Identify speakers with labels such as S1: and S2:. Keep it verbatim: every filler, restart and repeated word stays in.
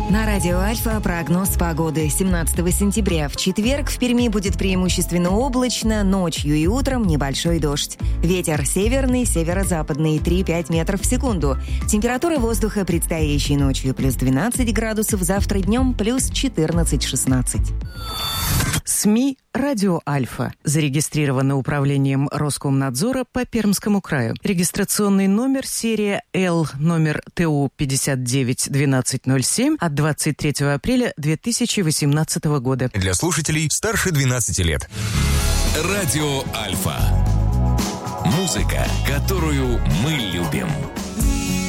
S1: На радио Альфа прогноз погоды. семнадцатого сентября в четверг в Перми будет преимущественно облачно, ночью и утром небольшой дождь. Ветер северный, северо-западный три-пять метров в секунду. Температура воздуха предстоящей ночью плюс двенадцать градусов, завтра днем плюс четырнадцать-шестнадцать.
S2: СМИ «Радио Альфа». Зарегистрировано управлением Роскомнадзора по Пермскому краю. Регистрационный номер серия Л, номер ТУ пятьдесят девять двенадцать ноль семь от двадцать третьего апреля две тысячи восемнадцатого года.
S3: Для слушателей старше двенадцати лет. Радио Альфа. Музыка, которую мы любим.